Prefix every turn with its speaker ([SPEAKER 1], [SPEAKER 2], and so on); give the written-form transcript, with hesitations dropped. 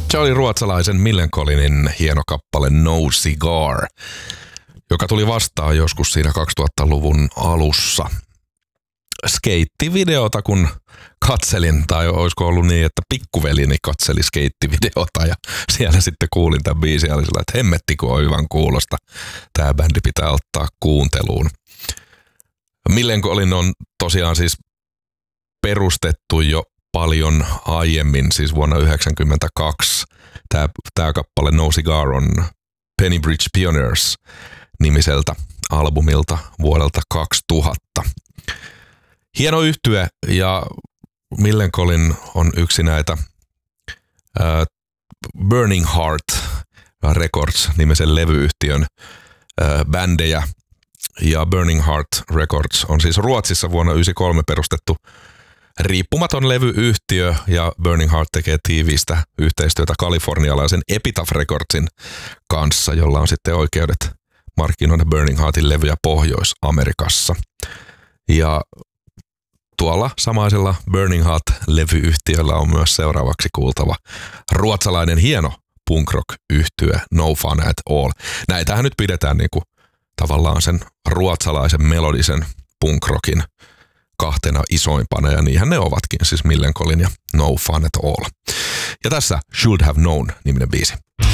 [SPEAKER 1] Se oli ruotsalaisen Millencolinin hieno kappale No Cigar, joka tuli vastaan joskus siinä 2000-luvun alussa. Skeittivideota kun katselin, tai olisiko ollut niin, että pikkuvelini katseli skeittivideota ja siellä sitten kuulin tämän biisin ja oli sillä, että hemmetti kun on hyvän kuulosta. Tämä bändi pitää ottaa kuunteluun. Millencolin on tosiaan siis perustettu jo paljon aiemmin, siis vuonna 1992. Tämä kappale No Cigar on Penny Bridge Pioneers nimiseltä albumilta vuodelta 2000. Hieno yhtye ja Millencolin on yksi näitä Burning Heart Records nimisen levyyhtiön bändejä. Ja Burning Heart Records on siis Ruotsissa vuonna 1993 perustettu riippumaton levyyhtiö ja Burning Heart tekee tiivistä yhteistyötä kalifornialaisen Epitaph Recordsin kanssa, jolla on sitten oikeudet markkinoida Burning Heartin levyjä Pohjois-Amerikassa. Ja tuolla samaisella Burning Heart-levyyhtiöllä on myös seuraavaksi kuultava ruotsalainen hieno punk rock-yhtye No Fun at All. Näitähän nyt pidetään niinku tavallaan sen ruotsalaisen melodisen punk rockin kahtena isoimpana, ja niinhän ne ovatkin, siis Millencolin ja No Fun at All. Ja tässä Should Have Known -niminen biisi.